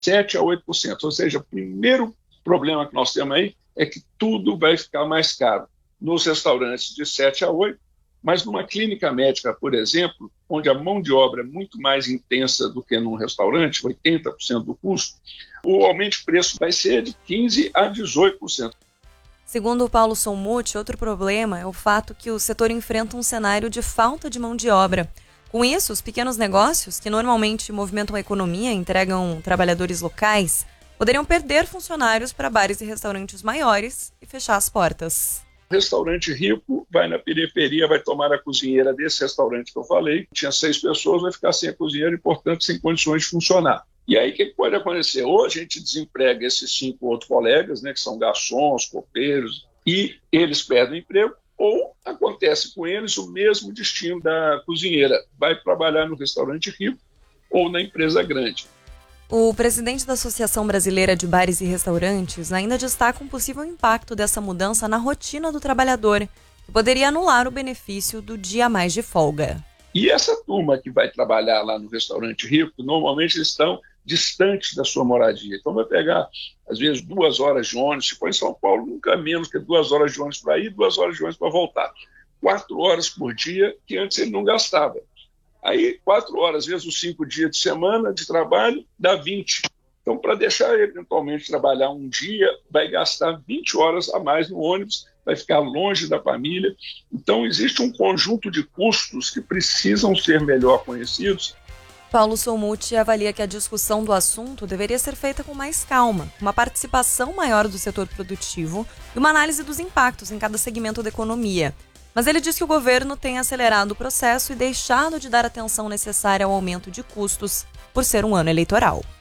7% a 8%. Ou seja, o primeiro problema que nós temos aí é que tudo vai ficar mais caro. Nos restaurantes de 7% a 8%, mas numa clínica médica, por exemplo, onde a mão de obra é muito mais intensa do que num restaurante, 80% do custo, o aumento de preço vai ser de 15% a 18%. Segundo o Paulo Solmuth, outro problema é o fato que o setor enfrenta um cenário de falta de mão de obra. Com isso, os pequenos negócios, que normalmente movimentam a economia e entregam trabalhadores locais, poderiam perder funcionários para bares e restaurantes maiores e fechar as portas. O restaurante rico vai na periferia, vai tomar a cozinheira desse restaurante que eu falei, tinha 6 pessoas, vai ficar sem a cozinheira e, portanto, sem condições de funcionar. E aí o que pode acontecer? Ou a gente desemprega esses 5 outros colegas, né, que são garçons, copeiros, e eles perdem o emprego, ou acontece com eles o mesmo destino da cozinheira, vai trabalhar no restaurante rico ou na empresa grande. O presidente da Associação Brasileira de Bares e Restaurantes ainda destaca um possível impacto dessa mudança na rotina do trabalhador, que poderia anular o benefício do dia a mais de folga. E essa turma que vai trabalhar lá no restaurante rico, normalmente eles estão distantes da sua moradia. Então vai pegar, às vezes, 2 horas de ônibus. Se for em São Paulo, nunca menos que 2 horas de ônibus para ir, 2 horas de ônibus para voltar. 4 horas por dia, que antes ele não gastava. Aí, 4 horas, às vezes, os 5 dias de semana de trabalho, dá 20. Então, para deixar ele, eventualmente, trabalhar um dia, vai gastar 20 horas a mais no ônibus, vai ficar longe da família. Então, existe um conjunto de custos que precisam ser melhor conhecidos. Paulo Solmuth avalia que a discussão do assunto deveria ser feita com mais calma, uma participação maior do setor produtivo e uma análise dos impactos em cada segmento da economia. Mas ele diz que o governo tem acelerado o processo e deixado de dar atenção necessária ao aumento de custos por ser um ano eleitoral.